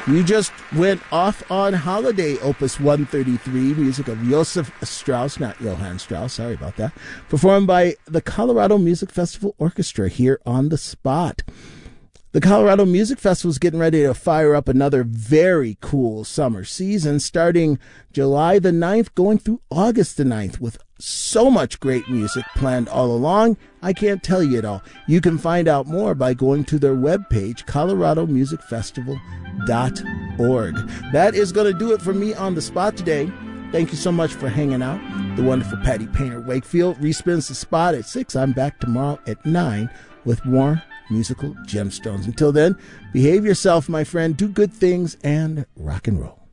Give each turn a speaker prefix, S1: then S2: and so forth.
S1: You just went off on holiday, Opus 133, music of Joseph Strauss, not Johann Strauss, sorry about that, performed by the Colorado Music Festival Orchestra here on the spot. The Colorado Music Festival is getting ready to fire up another very cool summer season starting July the 9th, going through August the 9th with so much great music planned all along. I can't tell you it all. You can find out more by going to their webpage, coloradomusicfestival.org. That is going to do it for me on the spot today. Thank you so much for hanging out. The wonderful Patty Painter Wakefield respins the spot at 6. I'm back tomorrow at 9 with more musical gemstones. Until then, behave yourself, my friend. Do good things and rock and roll.